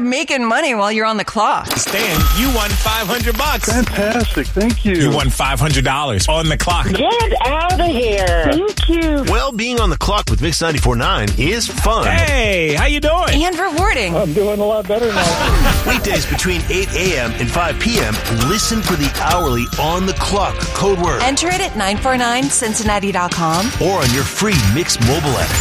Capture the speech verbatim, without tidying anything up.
making money while you're on the clock. Stan, you won five hundred bucks. Fantastic. Thank you. You won five hundred dollars on the clock. Get out of here. Thank you. Well, being on the clock with Mix ninety-four point nine is fun. Hey, how you doing? And rewarding. I'm doing a lot better now. Weekdays between eight a.m. and five p.m., listen for the hourly on the clock code word. Enter it at nine four nine Cincinnati dot com Or on your free Mix mobile app.